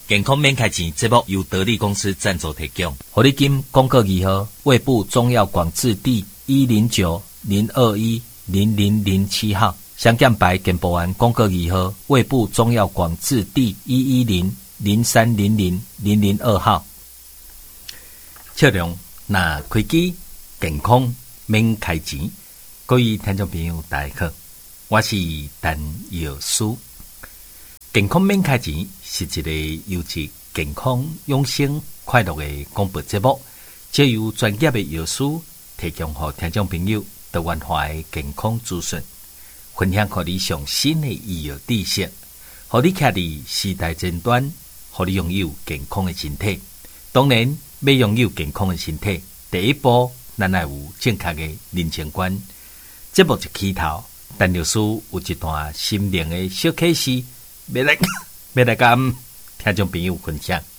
健康免开钱节目由得力公司赞助提供。活力金广告2号，卫部中药广字第109-021-0007号。香港牌健保案广告2号，卫部中药广字第110-0300-002号。笑容那开机，健康免开钱。各位听众朋友，大家好，我是陈药师。健康免开钱是一个优质健康养生快乐的广播节目，借由专业的药师提供给听众朋友多元化的健康资讯，分享给你上新的医药知识，让你徛伫时代前端，让你拥有健康的身体。当然，要拥有健康的身体，第一步咱要有正确的人生观。节目一起头，陈药师有一段心灵的小启示。要来甲听众朋友分享。